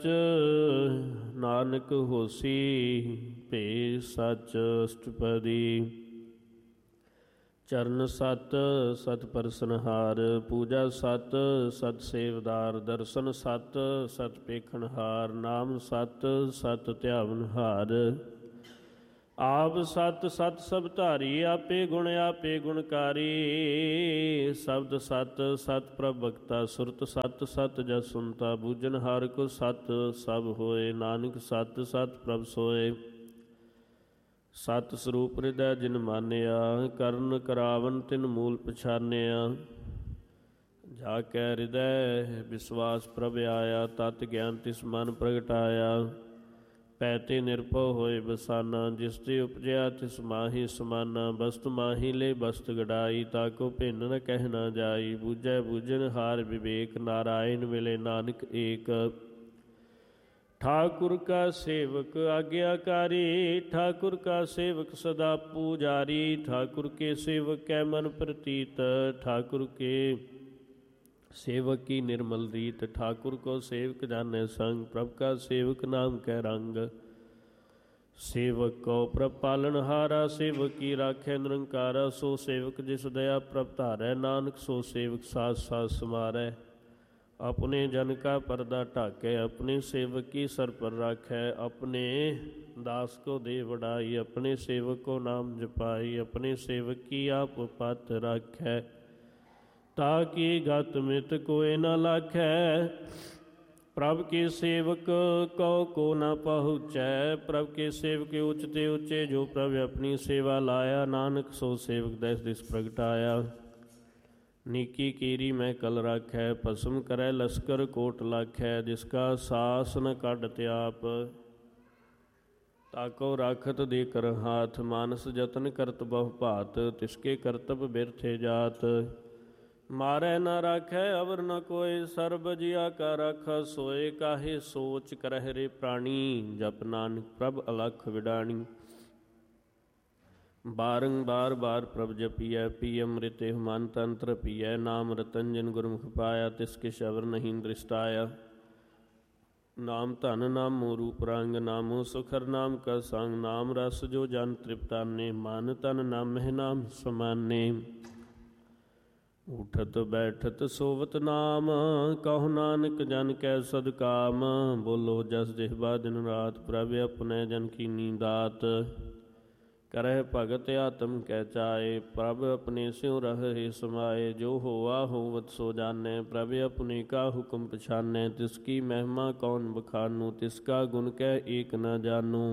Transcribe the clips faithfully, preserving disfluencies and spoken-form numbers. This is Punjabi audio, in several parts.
ਨਾਨਕ ਹੋਸੀ ਭੇ ਸਚ ਅਸ਼ਟਪਦੀ। ਚਰਨ ਸਤ ਸਤ ਪਰਸਨਹਾਰ, ਪੂਜਾ ਸਤ ਸਤ ਸੇਵਦਾਰ, ਦਰਸ਼ਨ ਸਤ ਸਤ ਪੇਖਣਹਾਰ, ਨਾਮ ਸਤ ਸਤ ਧਿਆਵਨਹਾਰ। ਆਪ ਸਤ ਸਤ ਸਭ ਧਾਰੀ, ਆਪੇ ਗੁਣ ਆਪੇ ਗੁਣਕਾਰੀ। ਸ਼ਬਦ ਸਤ ਸਤ ਪ੍ਰਭ ਭਗਤਾ, ਸੁਰਤ ਸਤ ਸਤ ਜਸ ਸੁਨਤਾ। ਬੂਝਨਹਾਰ ਕੋ ਸਤ ਸਭ ਹੋਏ, ਨਾਨਕ ਸਤ ਸਤ ਪ੍ਰਭ ਸੋਏ। ਸਤ ਸਰੂਪ ਹਿਰਦੈ ਜਿਨ ਮਾਨਿਆ, ਕਰਨ ਕਰਾਵਨ ਤਿਨ ਮੂਲ ਪਛਾਨਿਆ। ਜਾ ਕੈ ਹਿਰਦੈ ਵਿਸ਼ਵਾਸ ਪ੍ਰਭ ਆਇਆ, ਤਤ ਗਿਆਨ ਤਿਸ ਮਨ ਪ੍ਰਗਟਾਇਆ। ਪੈ ਤੇ ਨਿਰਭਉ ਹੋਏ ਬਸਾਨਾ, ਜਿਸ ਤੇ ਉਪਜਿਆ ਤਿਸ ਮਾਹੀ ਸਮਾਨਾ। ਬਸਤ ਮਾਹੀ ਲੈ ਬਸਤ ਗੜਾਈ, ਤਾਕੋ ਭਿੰਨ ਨ ਕਹਿ ਨਾ ਜਾਈ। ਬੂਝੈ ਬੂਝਨਹਾਰ ਵਿਵੇਕ, ਨਾਰਾਇਣ ਮਿਲੇ ਨਾਨਕ ਏਕ। ਠਾਕੁਰ ਕਾ ਸੇਵਕ ਆਗਿਆਕਾਰੀ, ਠਾਕੁਰ ਕਾ ਸੇਵਕ ਸਦਾ ਪੂਜਾਰੀ। ਠਾਕੁਰ ਕੇ ਸੇਵਕ ਕੈ ਮਨ ਪ੍ਰਤੀਤ, ਠਾਕੁਰ ਕੇ सेवक की निर्मल रीत। ठाकुर को सेवक जाने संग, प्रभ का सेवक नाम कै रंग। सेवक को प्रभ पालनहारा, सेवक की राखै निरंकारा। सो सेवक जिस दया प्रभ धारै, नानक सो सेवक सास सास समारै। अपने जन का पर्दा ढाकै, अपने सेवक की सर पर राखै। अपने दास को दे वडाई, अपने सेवक को नाम जपाई। अपने सेवक की आप पत राखै, ताकि गत मित कोय न लाखै। प्रभ के सेवक को को न पहुँचै, प्रभ के सेवक उचते उचे। जो प्रभ अपनी सेवा लाया, नानक सो सेवक देश दिस प्रगटाया। नीकी कीरी मैं कल राखै, भस्म करै लश्कर कोट लाखै। जिसका सास न कढ़ त्याप, ताको राखत दे कर हाथ। मानस जतन करत बहु भात, तिसके करतब बिरथे जात। मारै न राखै अवर न कोय, सर्ब जिया का राखा सोए। काहे सोच करह रे प्राणी, जप नानक प्रभ अलख विडाणी। बारंबार बार प्रभ जपियै, पिय अमृत मन तंत्र पियै। नाम रतन जिन गुरमुख पाया, तिसके शबर नहीं दृष्टाया। नाम धन नामो रूप रंग, नामो सुखर नाम का संग। नाम रस जो जन तृप्ताने, मन तन नामह नाम समाने। उठत बैठत सोवत नाम, कहो नानक जन कै सदकाम। बोलो जस जिह्वा दिन रात, प्रभ अपने जन कीनी दात। करह भगत आत्म कै चाए, प्रभ अपने स्यों रहे समाए। जो होआ होवत सो जानै, प्रभ अपने का हुक्म पछानै। तिसकी महिमा कौन बखानू, तिसका गुण कै एक न जानू।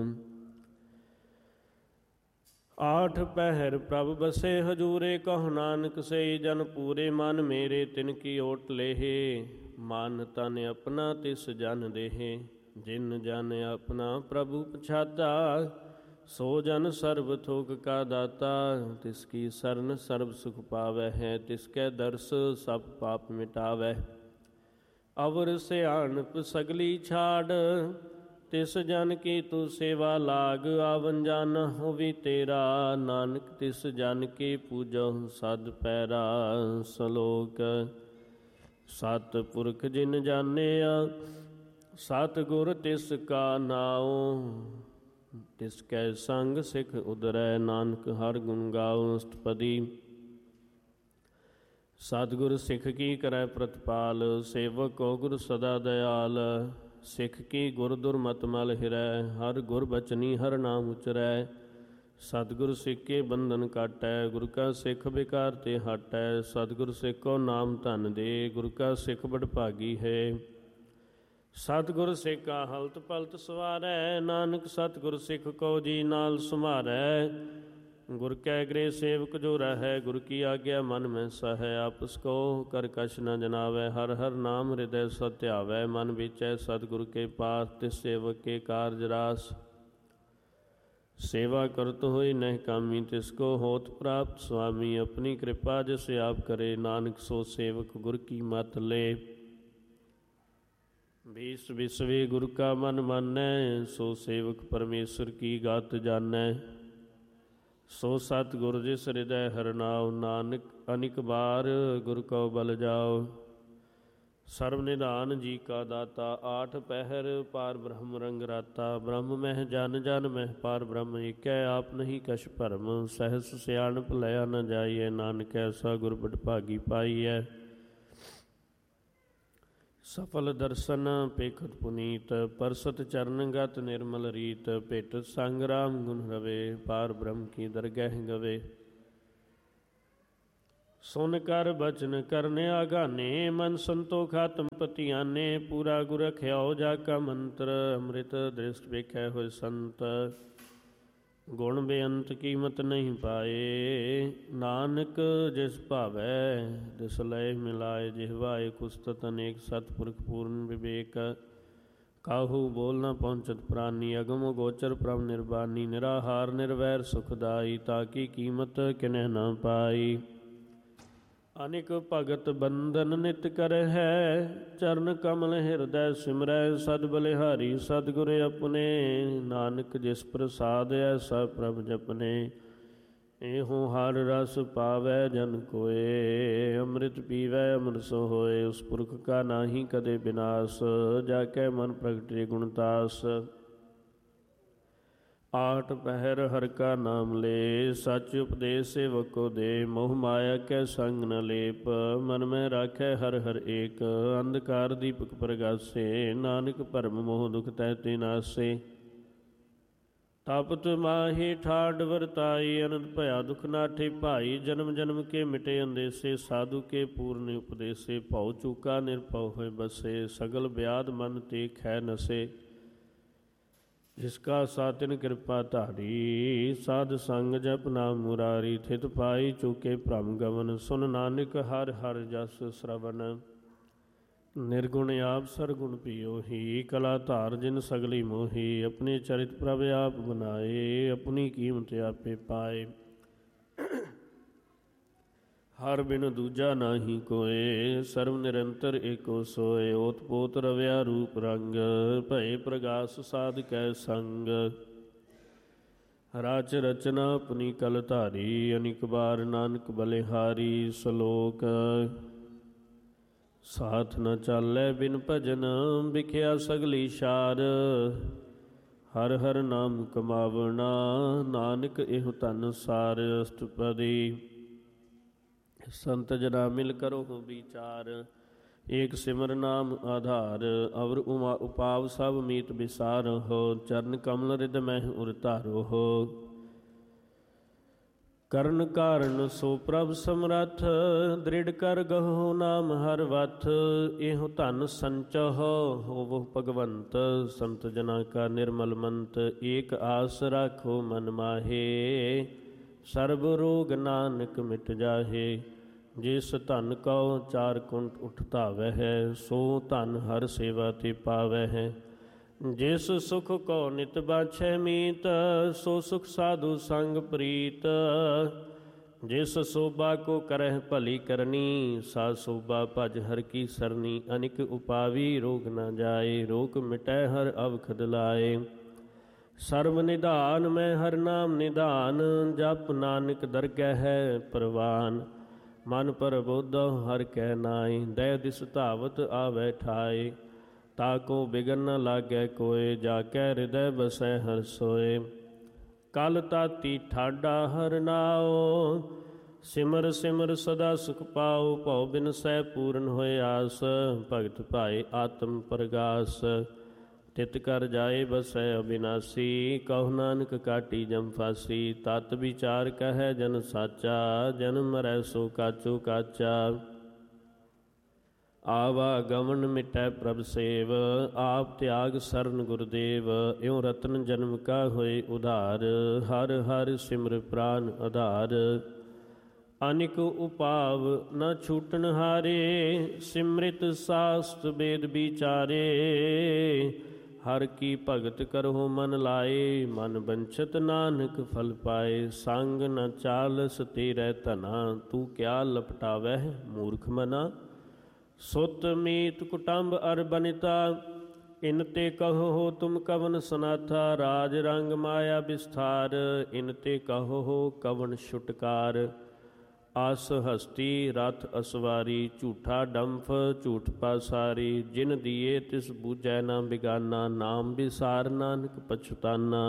आठ पहर प्रभ बसे हजूरे, कहो नानक से जन पूरे। मन मेरे तिनकी ओट लेहे, मन तन अपना तिस जन देहे। जिन जन अपना प्रभु पछाता, सो जन सर्व थोक का दाता। तिसकी सरन सर्व सुख पावै है, तिसकै दर्श सब पाप मिटावै। अवर सियाणप सगली छाड़, तिस जन की तू सेवा लाग। आवन जान होवी तेरा, नानक तिस जन की पूजो सद पैरा। सलोक सत पुरख जिन जानिया, सत गुर तिस का नाओ। तिसकै संग सिख उदरै, नानक हर गुण गाओ। अष्टपदी। सतगुर सिख की करै प्रतिपाल, सेवक को गुर सदा दयाल। सिख की गुर दुर्मत मल हिरै, हर गुर बचनी हर नाम उचरै। सतगुर सिख के बंधन काटै, गुर का सिख बेकार ते हटै। सतगुर सिख को नाम धन दे, गुर का सिख बड़ भागी है। सतगुर सिख का हलत पलत सवारै, नानक सतगुर सिख को जी नाल सुमारै। गुर कै गृह सेवक जो रहै, गुर की आज्ञा मन में सहै। आपस को कर कछ न जनावै, हर हर नाम हृदय सत्यावै। मन विचै सतगुर के पास, तिस सेवक के कारज रास। सेवा करत होई नह कामी, तिसको होत प्राप्त स्वामी। अपनी कृपा जिस आप करे, नानक सो सेवक गुर की मत ले। बीस बिसवे गुर का मन मानै, सो सेवक परमेश्वर की गात जानै। सो सतगुर जिस हृदय हरनाओ, नानक अनिक बार गुर को बल जाओ। ਸਰਬ ਨਿਧਾਨ ਜੀ ਕਾ ਦਾਤਾ, ਆਠ ਪਹਿਰ ਪਾਰ ਬ੍ਰਹਮ ਰੰਗ ਰਾਤਾ। ਬ੍ਰਹਮ ਮਹਿ ਜਨ ਜਨ ਮਹਿ ਪਾਰ ਬ੍ਰਹਮ ਏਕੈ, ਆਪ ਨਹੀਂ ਕਛ ਭਰਮ। ਸਹਿਸ ਸਿਆਣਪ ਲਿਆ ਨ ਜਾਈਐ, ਨਾਨਕ ਐਸਾ ਗੁਰ ਬਡਭਾਗੀ ਪਾਈਐ। ਸਫਲ ਦਰਸ਼ਨ ਪੇਖਤ ਪੁਨੀਤ, ਪਰਸਤ ਚਰਨਗਤ ਨਿਰਮਲ ਰੀਤ। ਭੇਟਤ ਸੰਗ ਰਾਮ ਗੁਣ ਰਵੇ, ਪਾਰ ਬ੍ਰਹਮ ਕੀ ਦਰਗਹਿ ਗਵੇ। ਸੁਨ ਕਰ ਬਚਨ ਕਰਨੇ ਆਗਾਨੇ, ਮਨ ਸੰਤੋਖ ਆਤਮ ਪਤਿਆਨੇ। ਪੂਰਾ ਗੁਰ ਰਖਿਆਓ ਜਾ ਕਾ ਮੰਤਰ, ਅੰਮ੍ਰਿਤ ਦ੍ਰਿਸ਼ਟ ਵੇਖੈ ਹੋਇ ਸੰਤ। ਗੁਣ ਬੇਅੰਤ ਕੀਮਤ ਨਹੀਂ ਪਾਏ, ਨਾਨਕ ਜਿਸ ਭਾਵੈ ਤਿਸ ਲਏ ਮਿਲਾਏ। ਜਿਹਵਾਏ ਕੁਸਤਤ ਅਨੇਕ ਸਤਿਪੁਰਖ ਪੂਰਨ ਵਿਵੇਕ, ਕਾਹੂ ਬੋਲ ਨ ਪਹੁੰਚਤ ਪ੍ਰਾਨੀ। ਅਗਮ ਗੋਚਰ ਪ੍ਰਭ ਨਿਰਬਾਨੀ, ਨਿਰਾਹਾਰ ਨਿਰਵੈਰ ਸੁਖਦਾਈ। ਤਾਕੀ ਕੀਮਤ ਕਿਨਹਿ ਨ ਪਾਈ, ਅਨਿਕ ਭਗਤ ਬੰਧਨ ਨਿਤ ਕਰਹਿ। ਚਰਨ ਕਮਲ ਹਿਰਦੈ ਸਿਮਰੈ, ਸਦ ਬਲਿਹਾਰੀ ਸਤਿਗੁਰ ਆਪਣੇ। ਨਾਨਕ ਜਿਸ ਪ੍ਰਸਾਦ ਐਸਾ ਪ੍ਰਭ ਜਪਨੇ, ਇਹੋ ਹਰ ਰਸ ਪਾਵੈ ਜਨ ਕੋਏ। ਅੰਮ੍ਰਿਤ ਪੀਵੈ ਅੰਮ੍ਰਿਤ ਸੋ ਹੋਏ, ਉਸ ਪੁਰਖ ਕਾ ਨਾਹੀ ਕਦੇ ਬਿਨਾਸ਼। ਜਾ ਕੈ ਮਨ ਪ੍ਰਗਟੇ ਗੁਣਤਾਸ, ਆਠ ਪਹਿਰ ਹਰਿ ਕਾ ਨਾਮ ਲੇ। ਸਚ ਉਪਦੇਸ਼ ਸੇਵਕ ਕੋ ਦੇ, ਮੋਹ ਮਾਇਆ ਕੈ ਸੰਗ ਨ ਲੇਪ। ਮਨ ਮੈਂ ਰਾਖੈ ਹਰਿ ਹਰਿ ਏਕ, ਅੰਧਕਾਰ ਦੀਪਕ ਪ੍ਰਗਾਸੇ। ਨਾਨਕ ਭਰਮ ਮੋਹ ਦੁਖ ਤਹਿ ਤੇ ਨਾਸੇ, ਤਪਤ ਮਾਹੀ ਠਾਡ ਵਰਤਾਈ। ਅਨੰਦ ਭਇਆ ਦੁਖ ਨਾਠੇ ਭਾਈ, ਜਨਮ ਜਨਮ ਕੇ ਮਿਟੇ ਅੰਦੇਸੇ। ਸਾਧੂ ਕੇ ਪੂਰਨ ਉਪਦੇਸੇ, ਭਉ ਚੂਕਾ ਨਿਰਭਉ ਹੋਇ ਬਸੇ। ਸਗਲ ਬਿਆਦ ਮਨ ਤੇ ਖੈ ਨਸੇ, ਜਿਸ ਕਾ ਸਾਤਿਨ ਕਿਰਪਾ ਧਾਰੀ। ਸਾਧ ਸੰਗ ਜਪ ਨਾਮ ਮੁਰਾਰੀ, ਥਿਤ ਪਾਈ ਚੁਕੇ ਭ੍ਰਮ ਗਵਨ। ਸੁਨ ਨਾਨਕ ਹਰਿ ਹਰਿ ਜਸ ਸਰਵਨ, ਨਿਰਗੁਣ ਆਪ ਸਰਗੁਣ ਪੀਓਹੀ। ਕਲਾ ਧਾਰ ਜਿਨ ਸਗਲੀ ਮੋਹੀ, ਆਪਣੇ ਚਰਿਤ ਪ੍ਰਭ ਆਪ ਬਨਾਏ। ਆਪਣੀ ਕੀਮਤ ਆਪੇ ਪਾਏ, ਹਰ ਬਿਨ ਦੂਜਾ ਨਾਹੀ ਕੋਏ। ਸਰਵ ਨਿਰੰਤਰ ਏਕੋ ਸੋਏ, ਓਤ ਪੋਤ ਰਵਿਆ ਰੂਪ ਰੰਗ। ਭਏ ਪ੍ਰਗਾਸ ਸਾਧ ਕੈ ਸੰਗ, ਰਾਚ ਰਚਨਾ ਆਪਣੀ ਕਲ ਧਾਰੀ। ਅਨਿਕ ਬਾਰ ਨਾਨਕ ਬਲਿਹਾਰੀ, ਸ਼ਲੋਕ। ਸਾਥ ਨ ਚਾਲੈ ਬਿਨ ਭਜਨ, ਵਿਖਿਆ ਸਗਲੀ ਸ਼ਾਰ। ਹਰ ਹਰ ਨਾਮ ਕਮਾਵਣਾ, ਨਾਨਕ ਇਹੋ ਧਨ ਸਾਰ। ਅਸ਼ਟਪਦੀ ਸੰਤ ਜਨਾ ਮਿਲ ਕਰੋ ਵਿਚਾਰ, ਏਕ ਸਿਮਰ ਨਾਮ ਆਧਾਰ। ਅਵਰ ਉਮਾ ਉਪਾਵ ਸਭ ਮੀਤ ਵਿਸਾਰ ਹੋ, ਚਰਨ ਕਮਲ ਰਿਦ ਮਹਿ ਉਰ ਧਾਰੋ ਹੋ। ਕਰਨ ਕਾਰਨ ਸੋ ਪ੍ਰਭ ਸਮਰੱਥ, ਦ੍ਰਿੜ ਕਰ ਗਹੋ ਨਾਮ ਹਰ ਵਥ। ਇਹੋ ਧਨ ਸੰਚਹੁ ਹੋਵੋ ਭਗਵੰਤ, ਸੰਤ ਜਨਾ ਕਾ ਨਿਰਮਲ ਮੰਤ। ਏਕ ਆਸ ਰਾਖੋ ਮਨ ਮਾਹੇ, ਸਰਬ ਰੋਗ ਨਾਨਕ ਮਿਟ ਜਾਹੇ। ਜਿਸ ਧਨ ਕਉ ਚਾਰ ਕੁੰਟ ਉਠ ਧਾਵੈ ਹੈ, ਸੋ ਧਨ ਹਰ ਸੇਵਾ ਤੇ ਪਾਵੈ ਹੈ। ਜਿਸ ਸੁਖ ਕਉ ਨਿਤ ਬਾਛੈ ਮੀਤ, ਸੋ ਸੁਖ ਸਾਧੂ ਸੰਗ ਪ੍ਰੀਤ। ਜਿਸ ਸੋਭਾ ਕੋ ਕਰਹਿ ਭਲੀ ਕਰਨੀ, ਸਾ ਸੋਭਾ ਭਜ ਹਰ ਕੀ ਸਰਨੀ। ਅਨਿਕ ਉਪਾਵੀ ਰੋਗ ਨ ਜਾਏ, ਰੋਗ ਮਿਟੈ ਹਰ ਅਵਖਦ ਲਾਏ। ਸਰਬ ਨਿਧਾਨ ਮੈਂ ਹਰ ਨਾਮ ਨਿਧਾਨ, ਜਪ ਨਾਨਕ ਦਰਗਹਿ ਹੈ ਪ੍ਰਵਾਨ। ਮਨ ਪ੍ਰਬੋਧੋ ਹਰਿ ਕੈ ਨਾਈ, ਦਇਆ ਦਿਸ ਧਾਵਤ ਆਵੈ ਠਾਏ। ਤਾਕੋ ਬਿਗਨ ਨ ਲਾਗੈ ਕੋਏ, ਜਾ ਕੈ ਹਿਰਦੈ ਬਸੈ ਹਰਿ ਸੋਏ। ਕਲ ਤਾਤੀ ਠਾਡਾ ਹਰਿ ਨਾਉ, ਸਿਮਰ ਸਿਮਰ ਸਦਾ ਸੁਖ ਪਾਉ। ਭਉ ਬਿਨਸੈ ਪੂਰਨ ਹੋਇ ਆਸ, ਭਗਤ ਭਾਏ ਆਤਮ ਪ੍ਰਗਾਸ। ਤਿਤ ਕਰ ਜਾਏ ਬਸੈ ਅਬਿਨਾਸੀ, ਕਹੁ ਨਾਨਕ ਕਾਟੀ ਜਮ ਫਾਸੀ। ਤਤ ਵਿਚਾਰ ਕਹੈ ਜਨ ਸਾਚਾ, ਜਨਮ ਮਰੈ ਸੋ ਕਾਚੋ ਕਾਚਾ। ਆਵਾ ਗਮਨ ਮਿਟੈ ਪ੍ਰਭ ਸੇਵ, ਆਪ ਤਿਆਗ ਸਰਨ ਗੁਰਦੇਵ। ਇਉ ਰਤਨ ਜਨਮ ਕਾ ਹੋਏ ਉਧਾਰ, ਹਰ ਹਰ ਸਿਮਰ ਪ੍ਰਾਨ ਆਧਾਰ। ਅਨਿਕ ਉਪਾਵ ਨ ਛੂਟਨ ਹਾਰੇ, ਸਿਮ੍ਰਿਤ ਸਾਸਤ ਵੇਦ ਵਿਚਾਰੇ। ਹਰ ਕੀ ਭਗਤ ਕਰਹੁ ਮਨ ਲਾਏ, ਮਨ ਬੰਛਤ ਨਾਨਕ ਫਲ ਪਾਏ। ਸੰਗ ਨ ਚਾਲਸ ਤੇਰੇ ਧਨਾ, ਤੂੰ ਕਿਆ ਲਪਟਾਵਹਿ ਮੂਰਖ ਮਨਾ। ਸੁਤ ਮੀਤ ਕੁਟੰਬ ਅਰ ਬਨਿਤਾ, ਇਨ ਤੇ ਕਹੋ ਤੁਮ ਕਵਨ ਸਨਾਥਾ। ਰਾਜ ਰੰਗ ਮਾਇਆ ਵਿਸਥਾਰ, ਇਨ ਤੇ ਕਹੋ ਕਵਨ ਛੁਟਕਾਰ। ਆਸ ਹਸਤੀ ਰਥ ਅਸਵਾਰੀ, ਝੂਠਾ ਡੰਫ ਝੂਠ ਪਾਸਾਰੀ, ਜਿਨ ਦੀਏ ਤਿਸ ਬੂਝੈ ਨਾ ਬਿਗਾਨਾ, ਨਾਮ ਵਿਸਾਰ ਨਾਨਕ ਪਛਤਾਨਾ।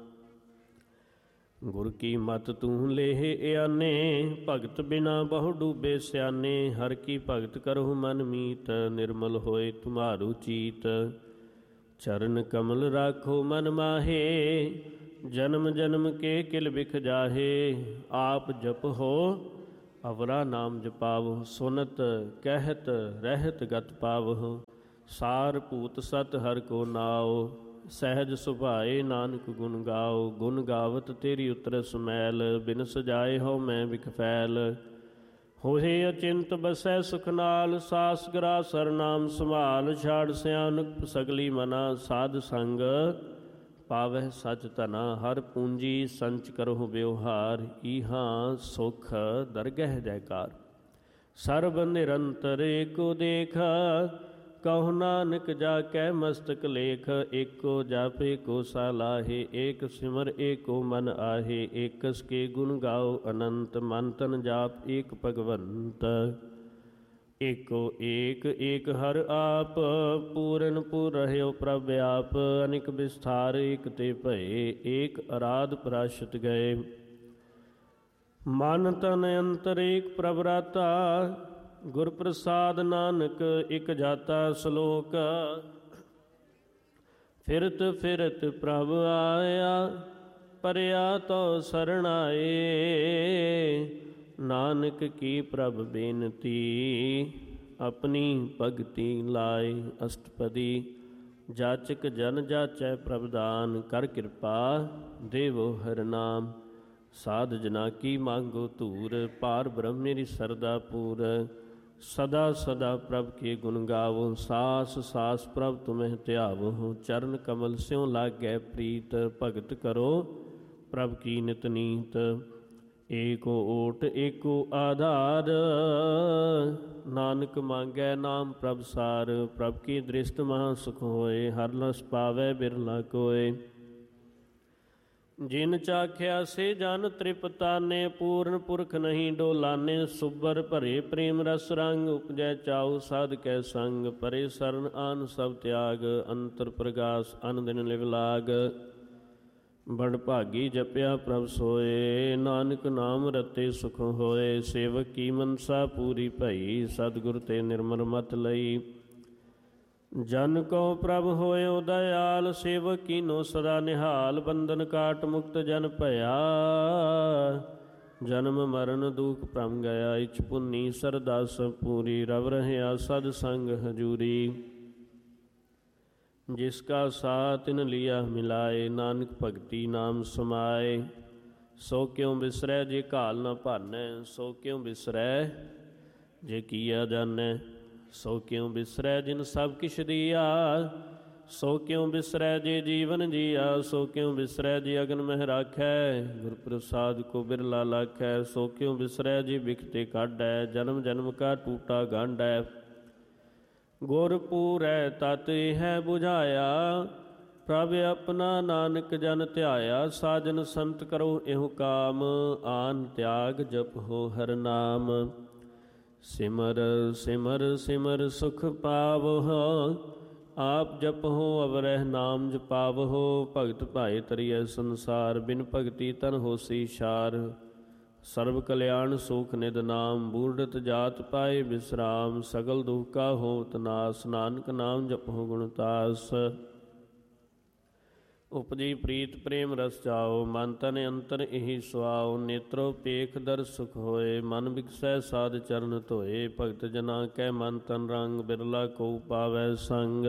ਗੁਰ ਕੀ ਮਤ ਤੂੰ ਲੇਹ ਇਆਨੇ, ਭਗਤ ਬਿਨਾ ਬਹੁ ਡੂਬੇ ਸਿਆਨੇ। ਹਰ ਕੀ ਭਗਤ ਕਰਹੁ ਮਨ ਮੀਤ, ਨਿਰਮਲ ਹੋਏ ਤੁਮਾਰੂ ਚੀਤ। ਚਰਨ ਕਮਲ ਰਾਖੋ ਮਨ ਮਾਹੇ, ਜਨਮ ਜਨਮ ਕੇ ਕਿਲ ਬਿਖ ਜਾਹੇ। ਆਪ ਜਪਹੁ ਅਵਰਾ ਨਾਮ ਜਪਾਵਹੁ, ਸੁਨਤ ਕਹਿਤ ਰਹਿਤ ਗਤ ਪਾਵਹੁ। ਸਾਰ ਭੂਤ ਸਤ ਹਰਿ ਕੋ ਨਾਉ, ਸਹਿਜ ਸੁਭਾਏ ਨਾਨਕ ਗੁਣ ਗਾਓ। ਗੁਣ ਗਾਵਤ ਤੇਰੀ ਉਤਰਸ ਮੈਲ, ਬਿਨ ਸਜਾਏ ਹਉ ਮੈਂ ਬਿਖ ਫੈਲ। ਹੋਏ ਅਚਿੰਤ ਬਸੈ ਸੁਖ ਨਾਲ, ਸਾਸ ਗਰਾਸਰ ਨਾਮ ਸੰਭਾਲ। ਛਾੜ ਸਿਆਨਕ ਸਗਲੀ ਮਨਾ, ਸਾਧ ਸੰਗ ਪਾਵਹਿ ਸਚ ਧਨਾ। ਹਰ ਪੂੰਜੀ ਸੰਚ ਕਰਹੁ ਬਿਵਹਾਰ, ਈਹਾਂ ਸੁਖ ਦਰਗਹਿ ਜੈਕਾਰ। ਸਰਬ ਨਿਰੰਤਰ ਏਕੋ ਦੇਖ, ਕਹੁ ਨਾਨਕ ਜਾ ਕੈ ਮਸਤਕ ਲੇਖ। ਏਕੋ ਜਪ ਏਕੋ ਸਲਾਹੇ, ਏਕ ਸਿਮਰ ਏਕੋ ਮਨ ਆਹੇ। ਏਕਸ ਕੇ ਗੁਣ ਗਾਓ ਅਨੰਤ, ਮਨ ਤਨ ਜਾਪ ਏਕ ਭਗਵੰਤ। ਏਕੋ ਏਕ ਏਕ ਹਰਿ ਆਪ, ਪੂਰਨ ਪੁਰ ਰਹਿਓ ਪ੍ਰਭ ਆਪ। ਅਨਿਕ ਵਿਸਥਾਰ ਏਕ ਤੇ ਭਏ, ਏਕ ਅਰਾਧ ਪ੍ਰਾਸ਼ਤ ਗਏ। ਮਨ ਤਨ ਅੰਤਰ ਏਕ ਪ੍ਰਭ ਰਾਤਾ, ਗੁਰ ਪ੍ਰਸਾਦ ਨਾਨਕ ਇਕ ਜਾਤਾ। ਸ਼ਲੋਕ ਫਿਰਤ ਫਿਰਤ ਪ੍ਰਭ ਆਇਆ, ਪਰਿਆ ਤੋ ਸਰਣਾਏ। ਨਾਨਕ ਕੀ ਪ੍ਰਭ ਬੇਨਤੀ, ਆਪਣੀ ਭਗਤੀ ਲਾਏ। ਅਸ਼ਟਪਦੀ ਜਾਚਕ ਜਨ ਜਾਚੈ ਪ੍ਰਭ ਦਾਨ, ਕਰ ਕਿਰਪਾ ਦੇਵੋ ਹਰਿ ਨਾਮ। ਸਾਧ ਜਨਾ ਕੀ ਮੰਗੋ ਧੂਰ, ਪਾਰ ਬ੍ਰਹਮ ਮੇਰੀ ਸਰਦਾ ਪੂਰ। ਸਦਾ ਸਦਾ ਪ੍ਰਭ ਕੇ ਗੁਣ ਗਾਵੋ, ਸਾਸ ਸਾਸ ਪ੍ਰਭ ਤੁਮਹਿ ਧਿਆਵੋ। ਚਰਨ ਕਮਲ ਸਿਉ ਲਾਗੈ ਪ੍ਰੀਤ, ਭਗਤ ਕਰੋ ਪ੍ਰਭ ਕੀ ਨਿਤ ਨੀਤ। ਏਕੋ ਓਟ ਏਕੋ ਆਧਾਰ, ਨਾਨਕ ਮੰਗੈ ਨਾਮ ਪ੍ਰਭ ਸਾਰ। ਪ੍ਰਭ ਕੀ ਦ੍ਰਿਸ਼ਟ ਮਹਾ ਸੁਖ ਹੋਏ, ਹਰਿ ਲਸ ਪਾਵੈ ਬਿਰਲਾ ਕੋਇ। ਜਿਨ ਚਾਖਿਆ ਸੇ ਜਨ ਤ੍ਰਿਪਤਾਨੇ, ਪੂਰਨ ਪੁਰਖ ਨਹੀਂ ਡੋਲਾਨੇ। ਸੁਬਰ ਭਰੇ ਪ੍ਰੇਮ ਰਸ ਰੰਗ, ਉਪਜੈ ਚਾਉ ਸਾਧ ਕੈ ਸੰਗ। ਪਰੇ ਸਰਨ ਆਨ ਸਭ ਤਿਆਗ, ਅੰਤਰ ਪ੍ਰਗਾਸ ਅਨ ਦਿਨ ਲਿਵ ਲਾਗ। ਬੜ ਭਾਗੀ ਜਪਿਆ ਪ੍ਰਭ ਸੋਏ, ਨਾਨਕ ਨਾਮ ਰਤੇ ਸੁਖ ਹੋਏ। ਸੇਵਕ ਕੀ ਮਨਸਾ ਪੂਰੀ ਭਈ, ਸਤਿਗੁਰ ਤੇ ਨਿਰਮਲ ਮਤ ਲਈ। ਜਨ ਕੋ ਪ੍ਰਭ ਹੋਇਓ ਦਇਆਲ, ਸੇਵਕ ਕੀਨੋ ਸਦਾ ਨਿਹਾਲ। ਬੰਧਨ ਕਾਟ ਮੁਕਤ ਜਨ ਭਇਆ, ਜਨਮ ਮਰਨ ਦੁਖ ਭ੍ਰਮ ਗਿਆ। ਇਛ ਪੁੰਨੀ ਸਰਦਾ ਸਭ ਪੂਰੀ, ਰਵ ਰਹਿਆ ਸਦ ਸੰਗ ਹਜੂਰੀ। ਜਿਸ ਕਾ ਸਾਥ ਤਿਨ ਲਿਆ ਮਿਲਾਏ, ਨਾਨਕ ਭਗਤੀ ਨਾਮ ਸਮਾਏ। ਸੋ ਕਿਉ ਬਿਸਰੈ ਜੇ ਘਾਲ ਨ ਭਾਨੈ, ਸੋ ਕਿਉ ਬਿਸਰੈ ਜੇ ਕੀਆ ਜਾਣੈ। ਸੋ ਕਿਉ ਬਿਸਰੈ ਜਿਨ ਸਭ ਕਿਛ ਦੀਆ, ਸੋ ਕਿਉ ਬਿਸਰੈ ਜੇ ਜੀਵਨ ਜੀਆ। ਸੋ ਕਿਉ ਬਿਸਰੈ ਜੇ ਅਗਨ ਮਹਿ ਰਾਖੈ, ਗੁਰ ਪ੍ਰਸਾਦ ਕੋ ਬਿਰਲਾ ਲਾਖੈ। ਸੋ ਕਿਉ ਬਿਸਰੈ ਜੇ ਬਿਖਤੇ ਕਾਢੈ, ਜਨਮ ਜਨਮ ਕਾ ਟੂਟਾ ਗਾਂਢੈ। ਗੁਰ ਪੂਰੈ ਤਤ ਇਹ ਬੁਝਾਇਆ, ਪ੍ਰਭ ਆਪਣਾ ਨਾਨਕ ਜਨ ਧਿਆਇਆ। ਸਾਜਨ ਸੰਤ ਕਰੋ ਇਹੋ ਕਾਮ, ਆਨ ਤਿਆਗ ਜਪੋ ਹਰਿ ਨਾਮ। ਸਿਮਰ ਸਿਮਰ ਸਿਮਰ ਸੁਖ ਪਾਵਹੁ, ਆਪ ਜਪਹੁ ਅਵਰਹਿ ਨਾਮ ਜਪਾਵਹੁ। ਭਗਤ ਭਾਏ ਤਰੀਐ ਸੰਸਾਰ, ਬਿਨ ਭਗਤੀ ਤਨ ਹੋਸੀ ਛਾਰ। ਸਰਬ ਕਲਿਆਣ ਸੁਖ ਨਿਦ ਨਾਮ, ਬੂਢਤ ਜਾਤ ਪਾਏ ਬਿਸਰਾਮ। ਸਗਲ ਦੁਖ ਕਾ ਹੋਤ ਨਾਸ, ਨਾਨਕ ਨਾਮ ਜਪਹੁ ਗੁਣਤਾਸ। ਉਪਜੀ ਪ੍ਰੀਤ ਪ੍ਰੇਮ ਰਸ ਜਾਓ, ਮਨ ਤਨ ਅੰਤਰ ਇਹੀ ਸੁਆਓ। ਨੇਤਰੋ ਪੇਖ ਦਰ ਸੁਖ ਹੋਏ, ਮਨ ਬਿਕਸੈ ਸਾਧ ਚਰਨ ਧੋਏ। ਭਗਤ ਜਨਾ ਕੈ ਮਨ ਤਨ ਰੰਗ, ਬਿਰਲਾ ਕੋ ਪਾਵੈ ਸੰਗ।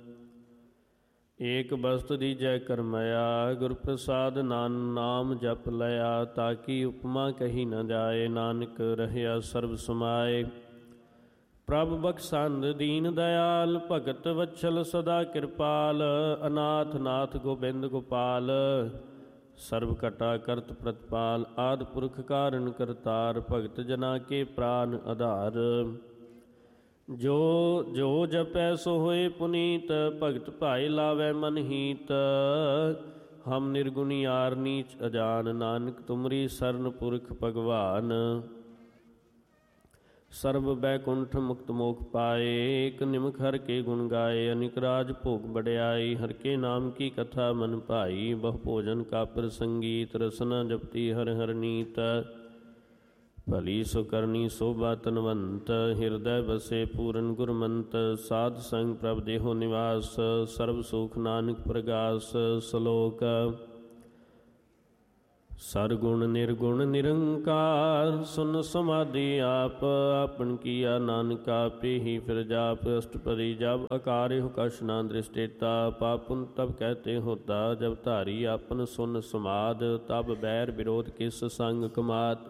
ਏਕ ਬਸਤੁ ਦੀਜੈ ਕਰਮਇਆ, ਗੁਰ ਪ੍ਰਸਾਦ ਨਾਨ ਨਾਮ ਜਪ ਲਿਆ। ਤਾਕੀ ਉਪਮਾ ਕਹੀ ਨ ਜਾਏ, ਨਾਨਕ ਰਹਿਆ ਸਰਬ ਸਮਾਏ। ਪ੍ਰਭ ਬਖਸ਼ੰਦ ਦੀਨ ਦਇਆਲ, ਭਗਤ ਵਛਲ ਸਦਾ ਕਿਰਪਾਲ। ਅਨਾਥ ਨਾਥ ਗੋਬਿੰਦ ਗੋਪਾਲ, ਸਰਬ ਘਟਾ ਕਰਤ ਪ੍ਰਤਪਾਲ। ਆਦਿ ਪੁਰਖ ਕਾਰਨ ਕਰਤਾਰ, ਭਗਤ ਜਨਾ ਕੇ ਪ੍ਰਾਨ ਆਧਾਰ। ਜੋ ਜੋ ਜਪੈ ਸੋ ਹੋਏ ਪੁਨੀਤ, ਭਗਤ ਭਾਏ ਲਾਵੈ ਮਨ ਹੀਤ। ਹਮ ਨਿਰਗੁਣੀ ਆਰ ਨੀਚ ਅਜਾਨ, ਨਾਨਕ ਤੁਮਰੀ ਸਰਨ ਪੁਰਖ ਭਗਵਾਨ। ਸਰਬ ਬੈਕੁੰਠ ਮੁਕਤ ਮੋਖ ਪਾਏ। ਏਕ ਨਿਮਖ ਹਰ ਕੇ ਗੁਣ ਗਾਏ, ਅਨਿਕ ਰਾਜ ਭੋਗ ਬੜਿਆਈ। ਹਰ ਕੇ ਨਾਮ ਕੀ ਕਥਾ ਮਨ ਭਾਈ, ਬਹੁ ਭੋਜਨ ਕਾ ਪ੍ਰਸੰਗੀਤ। ਰਸਨਾ ਜਪਤੀ ਹਰ ਹਰ ਨੀਤ, ਭਲੀ ਸੋ ਕਰਨੀ ਸੋਭਾ ਤਨਵੰਤ। ਹਿਰਦੈ ਬਸੇ ਪੂਰਨ ਗੁਰਮੰਤ, ਸਾਧ ਸੰਗ ਪ੍ਰਭ ਦੇਹੋ ਨਿਵਾਸ। ਸਰਬ ਸੁਖ ਨਾਨਕ ਪ੍ਰਗਾਸ। ਸ਼ਲੋਕ ਸਰਗੁਣ ਨਿਰਗੁਣ ਨਿਰੰਕਾਰ, ਸੁਨ ਸਮਾਧੀ ਆਪ। ਆਪਨ ਕੀਆ ਨਾਨਕ ਆਪੇ ਹੀ ਫਿਰ ਜਾਪ। ਅਸ਼ਟਪਦੀ ਜਬ ਅਕਾਰਿ ਕਛ ਨਾ ਦ੍ਰਿਸ਼ਟੇਤਾ, ਪਾਪੁਨ ਤਬ ਕਹਤੇ ਹੋਤਾ। ਜਬ ਧਾਰੀ ਆਪਨ ਸੁਨ ਸਮਾਦ, ਤਬ ਬੈਰ ਵਿਰੋਧ ਕਿਸ ਸੰਗ ਕਮਾਤ।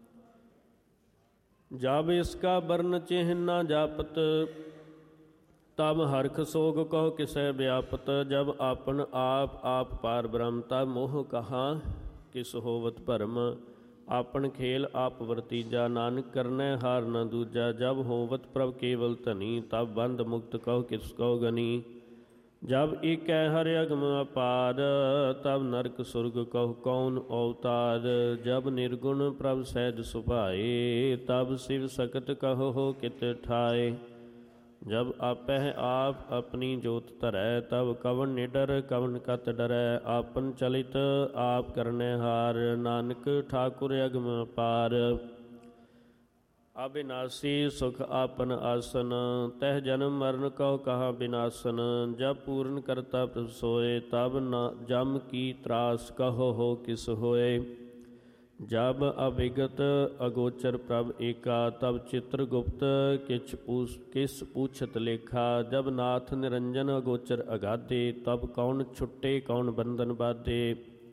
ਜਬ ਇਸਕਾ ਬਰਨ ਚਿਹਨ ਨਾ ਜਾਪਤ, ਤਬ ਹਰਖ ਸੋਗ ਕਹੋ ਕਿਸੈ ਵਿਆਪਤ। ਜਬ ਆਪਨ ਆਪ ਆਪ ਪਾਰ ਬ੍ਰਹਮ, ਤਬ ਮੋਹ ਕਹਾ ਕਿਸ ਹੋਵਤ ਭਰਮ। ਆਪਨ ਖੇਲ ਆਪ ਵਰਤੀਜਾ, ਨਾਨਕ ਕਰਨੈ ਹਾਰ ਨ ਦੂਜਾ। ਜਬ ਹੋਵਤ ਪ੍ਰਭ ਕੇਵਲ ਧਨੀ, ਤਬ ਬੰਧ ਮੁਕਤ ਕਹੋ ਕਿਸ ਕਹੋ ਗਨੀ। ਜਬ ਏਕੈ ਹਰਿ ਅਗਮ ਅਪਾਰ, ਤਬ ਨਰਕ ਸੁਰਗ ਕਹੋ ਕੌਣ ਅਵਤਾਰ। ਜਬ ਨਿਰਗੁਣ ਪ੍ਰਭ ਸਹਿਜ ਸੁਭਾਏ, ਤਬ ਸਿਵ ਸਕਤ ਕਹੋ ਹੋ ਕਿਤ ਠਾਏ। ਜਬ ਆਪਹਿ ਆਪ ਆਪਣੀ ਜੋਤ ਧਰੈ, ਤਬ ਕਵਣ ਨਿਡਰ ਕਵਣ ਕਤ ਡਰੈ। ਆਪਨ ਚਲਿਤ ਆਪ ਕਰਨੈ ਹਾਰ, ਨਾਨਕ ਠਾਕੁਰ ਅਗਮ ਅਪਾਰ। ਅਬਿਨਾਸੀ ਸੁਖ ਆਪਨ ਆਸਨ, ਤਹਿ ਜਨਮ ਮਰਨ ਕਹੋ ਕਹਾ ਬਿਨਾਸਨ। ਜਬ ਪੂਰਨ ਕਰਤਾ ਪ੍ਰਭ ਸੋਏ, ਤਬ ਨ ਜਮ ਕੀ ਤਰਾਸ ਕਹੋ ਹੋ ਕਿਸ ਹੋਏ। ਜਬ ਅਵਿਗਤ ਅਗੋਚਰ ਪ੍ਰਭ ਏਕਾ, ਤਬ ਚਿਤ੍ਰ ਗੁਪਤ ਕਿਛ ਪੂਛ ਕਿਸ ਪੂਛਤ ਲੇਖਾ। ਜਬ ਨਾਥ ਨਿਰੰਜਨ ਅਗੋਚਰ ਅਗਾਧੇ, ਤਬ ਕੌਣ ਛੁੱਟੇ ਕੌਣ ਬੰਧਨ ਬਾਧੇ।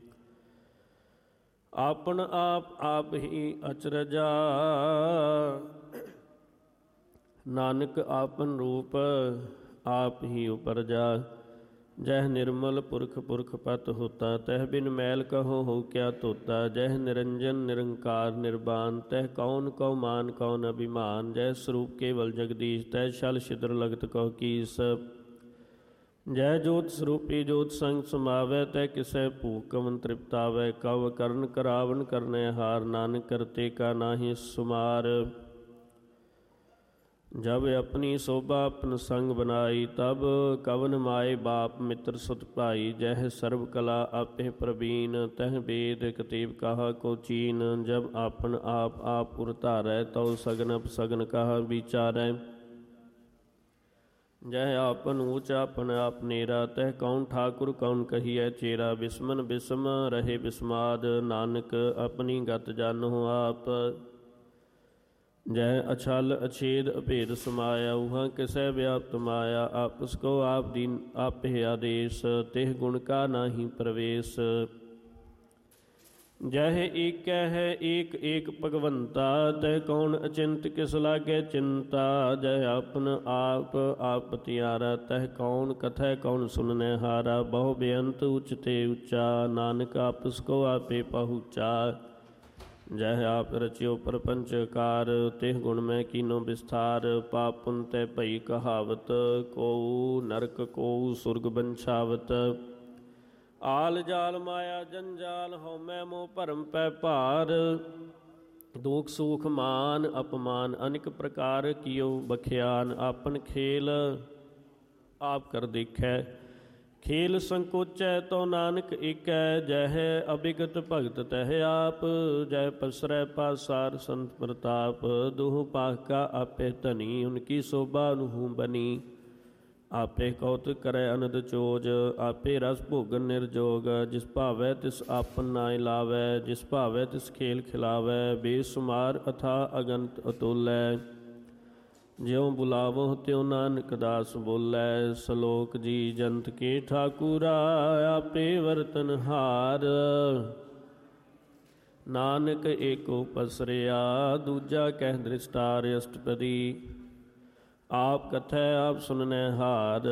ਆਪਨ ਆਪ ਆਪ ਹੀ ਅਚਰਜਾ, ਨਾਨਕ ਆਪਨ ਰੂਪ ਆਪ ਹੀ ਉਪਰਜਾ। ਜਹ ਨਿਰਮਲ ਪੁਰਖ ਪੁਰਖ ਪਤ ਹੋਤਾ, ਤਹ ਬਿਨ ਮੈਲ ਕਹੋ ਹੋ ਕਿਆ ਧੋਤਾ। ਜਹ ਨਿਰੰਜਨ ਨਿਰੰਕਾਰ ਨਿਰਬਾਨ, ਤਹ ਕੌਣ ਕਉ ਮਾਨ ਕੌਣ ਅਭਿਮਾਨ। ਜਹ ਸਰੂਪ ਕੇਵਲ ਜਗਦੀਸ਼, ਤਹ ਛਲ ਛਿਦਰ ਲਗਤ ਕਹੋ ਕੀਸ। ਜੈ ਜੋਤ ਸਰੂਪੀ ਜੋਤ ਸੰਗ ਸਮਾਵੈ, ਤੈ ਕਿਸੈ ਭੂਖ ਕਵਨ ਤ੍ਰਿਪਤਾਵੈ। ਕਵ ਕਰਨ ਕਰਾਵਨ ਕਰਨੈ ਹਾਰ, ਨਾਨਕ ਕਰਤੇ ਕਾ ਨਾਹੀ ਸੁਮਾਰ। ਜਬ ਆਪਣੀ ਸੋਭਾ ਆਪਨ ਸੰਗ ਬਨਾਈ, ਤਬ ਕਵਨ ਮਾਏ ਬਾਪ ਮਿੱਤਰ ਸੁਤ ਭਾਈ। ਜਹ ਸਰਬ ਕਲਾ ਆਪੇ ਪ੍ਰਬੀਨ, ਤਹ ਵੇਦ ਕਤੇਬ ਕਹਾ ਕੋ ਚੀਨ। ਜਬ ਆਪਨ ਆਪ ਆਪ ਉਰ ਧਾਰੈ, ਤਉ ਸਗਨ ਅਪਸਗਨ ਕਹਾ ਵਿਚਾਰੈ। ਜਹ ਆਪਨ ਊਚ ਆਪਨ ਆਪ ਨੇਰਾ, ਤਹ ਕੌਣ ਠਾਕੁਰ ਕੌਣ ਕਹੀਐ ਚੇਰਾ। ਬਿਸਮਨ ਬਿਸਮ ਰਹੇ ਬਿਸਮਾਦ, ਨਾਨਕ ਆਪਣੀ ਗਤ ਜਾਨਹੁ ਆਪ। ਜਹ ਅਛਲ ਅਛੇਦ ਅਭੇਦ ਸਮਾਇਆ, ਉਹਾਂ ਕਿਸੈ ਵਿਆਪਤ ਮਾਇਆ। ਆਪਸ ਕੋ ਆਪ ਦੀਨ ਆਪੇ ਆਦੇਸ਼, ਤਿਹ ਗੁਣ ਕਾ ਨਾਹੀ ਪ੍ਰਵੇਸ਼। ਜਹ ਏਕੈ ਹੈ ਏਕ ਏਕ ਭਗਵੰਤਾ, ਤਹ ਕੌਣ ਅਚਿੰਤ ਕਿਸ ਲਾਗੈ ਚਿੰਤਾ। ਜਹ ਆਪਨ ਆਪ ਆਪ ਪਤਿਆਰਾ, ਤਹ ਕੌਣ ਕਥੈ ਕੌਣ ਸੁਨਨੈ ਹਾਰਾ। ਬਹੁ ਬੇਅੰਤ ਉਚ ਤੇ ਉੱਚਾ, ਨਾਨਕ ਆਪਸ ਕੋ ਆਪੇ ਪਹੁੰਚਾ। ਜਹ ਆਪ ਰਚਿਓ ਪ੍ਰਪੰਚ ਕਾਰ, ਤਿਹ ਗੁਣ ਮੈਂ ਕੀਨੋ ਵਿਸਥਾਰ। ਪਾਪ ਪੁਨ ਤੈ ਭਈ ਕਹਾਵਤ, ਕੋਊ ਨਰਕ ਕੋਊ ਸੁਰਗ ਬੰਛਾਵਤ। ਆਲ ਜਾਲ ਮਾਇਆ ਜੰਜਾਲ, ਹਉਮੈ ਮੋਹ ਭਰਮ ਪੈ ਭਾਰ। ਦੁਖ ਸੁਖ ਮਾਨ ਅਪਮਾਨ, ਅਨੇਕ ਪ੍ਰਕਾਰ ਕੀਓ ਬਖਿਆਨ। ਆਪਨ ਖੇਲ ਆਪ ਕਰ ਦੇਖੈ, ਖੇਲ ਸੰਕੋਚੈ ਤੋ ਨਾਨਕ ਏਕੈ। ਜਹ ਅਭਿਗਤ ਭਗਤ ਤਹ ਆਪ, ਜਹ ਪਸਰੈ ਪਾਸਾਰ ਸੰਤ ਪ੍ਰਤਾਪ। ਦੁਹ ਪਾਖ ਕਾ ਆਪੇ ਧਨੀ, ਉਨਕੀ ਸੋਭਾ ਅਨਹੂ ਬਨੀ। ਆਪੇ ਕੌਤਕ ਕਰੈ ਅਨੰਦ ਚੋਜ, ਆਪੇ ਰਸ ਭੋਗਨ ਨਿਰਜੋਗ। ਜਿਸ ਭਾਵੈ ਤਿਸ ਆਪਨ ਨਾਇ ਲਾਵੈ, ਜਿਸ ਭਾਵੈ ਤਿਸ ਖੇਲ ਖਿਲਾਵੈ। ਬੇਸੁਮਾਰ ਅਥਾ ਅਗਨਤ ਅਤੁਲੈ, ਜਿਉ ਬੁਲਾਵੋ ਤਿਉ ਨਾਨਕ ਦਾਸ ਬੋਲੈ। ਸ਼ਲੋਕ ਜੀ ਜੰਤ ਕੇ ਠਾਕੁਰਾ, ਆਪੇ ਵਰਤਨ ਹਾਰ। ਨਾਨਕ ਏਕੋ ਪਸਰਿਆ, ਦੂਜਾ ਕਹਿ ਦ੍ਰਿਸ਼ਟਾਰ। ਅਸ਼ਟਪਦੀ ਆਪ ਕਥੈ ਆਪ ਸੁਨਨੈ ਹਾਰ,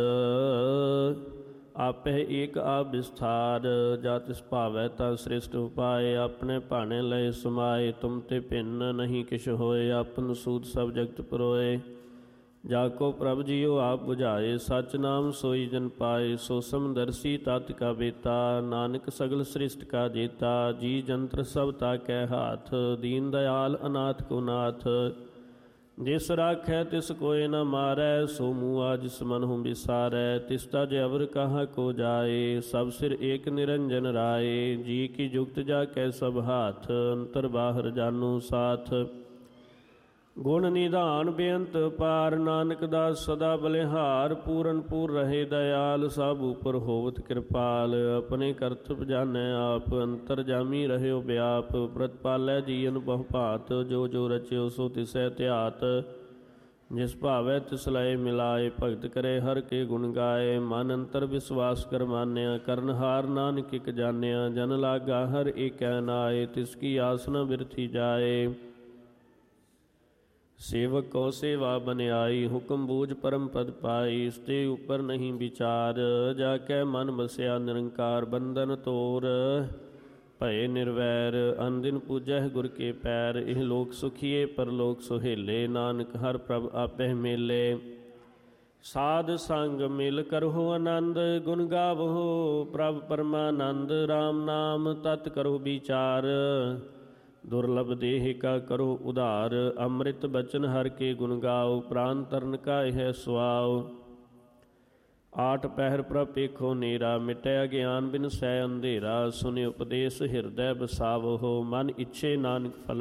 ਆਪੇ ਏਕ ਆਪ ਵਿਸਥਾਰ। ਜਾ ਤਿਸ ਭਾਵੈ ਤਾ ਸ੍ਰਿਸ਼ਟ ਉਪਾਏ, ਆਪਣੇ ਭਾਣੇ ਲਏ ਸਮਾਏ। ਤੁਮ ਤੇ ਭਿੰਨ ਨਹੀਂ ਕਿਛ ਹੋਏ, ਆਪਨ ਸੂਤ ਸਭ ਜਗਤ ਪਰੋਏ। ਜਾ ਕੋ ਪ੍ਰਭ ਜੀਓ ਆਪ ਬੁਝਾਏ, ਸਚ ਨਾਮ ਸੋਈ ਜਨ ਪਾਏ। ਸੋ ਸਮਦਰਸੀ ਤਤ ਕਾ ਬੇਤਾ, ਨਾਨਕ ਸਗਲ ਸ੍ਰਿਸ਼ਟ ਕਾ ਜੇਤਾ। ਜੀ ਜੰਤਰ ਸਭ ਤਾ ਕੈ ਹਾਥ, ਦੀਨ ਦਇਆਲ ਅਨਾਥ ਕੋ ਨਾਥ। ਜਿਸ ਰਾਖੈ ਤਿਸ ਕੋਇ ਨ ਮਾਰੈ, ਸੋ ਮੂਆ ਜਿਸ ਮਨਹੁ ਵਿਸਾਰੈ। ਤਿਸਤਾ ਜਬਰ ਕਹਾ ਕੋ ਜਾਏ, ਸਭ ਸਿਰ ਏਕ ਨਿਰੰਜਨ ਰਾਏ। ਜੀ ਕੀ ਜੁਗਤ ਜਾ ਕੈ ਸਭ ਹਾਥ, ਅੰਤਰ ਬਾਹਰ ਜਾਨੂ ਸਾਥ। ਗੁਣ ਨਿਧਾਨ ਬੇਅੰਤ ਪਾਰ, ਨਾਨਕ ਦਾਸ ਸਦਾ ਬਲਿਹਾਰ। ਪੂਰਨ ਪੂਰ ਰਹੇ ਦਇਆਲ, ਸਭ ਉਪਰ ਹੋਵਤ ਕਿਰਪਾਲ। ਆਪਣੇ ਕਰਤਬ ਜਾਣੈ ਆਪ, ਅੰਤਰ ਜਾਮੀ ਰਹਿਓ ਵਿਆਪ। ਪ੍ਰਤਪਾਲੈ ਜੀਅਨ ਬਹੁ ਭਾਤ, ਜੋ ਜੋ ਰਚਿਓ ਸੋ ਤਿਸੈ ਧਿਆਤ। ਜਿਸ ਭਾਵੈ ਤਿਸ ਲਏ ਮਿਲਾਏ, ਭਗਤ ਕਰੇ ਹਰ ਕੇ ਗੁਣ ਗਾਏ। ਮਨ ਅੰਤਰ ਵਿਸਵਾਸ ਕਰ ਮਾਨਿਆ, ਕਰਨਹਾਰ ਨਾਨਕ ਇਕ ਜਾਣਿਆ। ਜਨ ਲਾਗਾ ਹਰ ਏਕੈ ਨਾਏ, ਤਿਸ ਕੀ ਆਸ ਨ ਬਿਰਥੀ ਜਾਏ। ਸੇਵਕ ਕੋ ਸੇਵਾ ਬਨਿਆਈ, ਹੁਕਮ ਬੂਝ ਪਰਮ ਪਦ ਪਾਈ। ਇਸਤੇ ਉਪਰ ਨਹੀਂ ਵਿਚਾਰ, ਜਾ ਕੇ ਮਨ ਬਸਿਆ ਨਿਰੰਕਾਰ। ਬੰਧਨ ਤੋਰ ਭਏ ਨਿਰਵੈਰ, ਅਨਦਿਨ ਪੂਜਹਿ ਗੁਰ ਕੇ ਪੈਰ। ਇਹ ਲੋਕ ਸੁਖੀਏ ਪਰਲੋਕ ਸੁਹੇਲੇ, ਨਾਨਕ ਹਰ ਪ੍ਰਭ ਆਪਹਿ ਮੇਲੇ। ਸਾਧ ਸੰਗ ਮਿਲ ਕਰਹੁ ਆਨੰਦ, ਗੁਣ ਗਾਵਹੁ ਪ੍ਰਭ ਪਰਮਾਨੰਦ। ਰਾਮ ਨਾਮ ਤਤ ਕਰਹੁ ਵਿਚਾਰ, ਦੁਰਲਭ ਦੇਹ ਕਾ ਕਰੋ ਉਧਾਰ। ਅੰਮ੍ਰਿਤ ਬਚਨ ਹਰ ਕੇ ਗੁਣ ਗਾਓ, ਪ੍ਰਾਨ ਤਰਨ ਕਾ ਇਹ ਸੁਆਓ। ਆਠ ਪਹਿਰ ਪ੍ਰਭ ਪੇਖੋ ਨੇਰਾ, ਮਿਟਿਆ ਗਿਆਨ ਬਿਨ ਸੈ ਅੰਧੇਰਾ। ਸੁਨਿ ਉਪਦੇਸ਼ ਹਿਰਦੈ ਬਸਾਵਹੁ, ਮਨ ਇੱਛੇ ਨਾਨਕ ਫਲ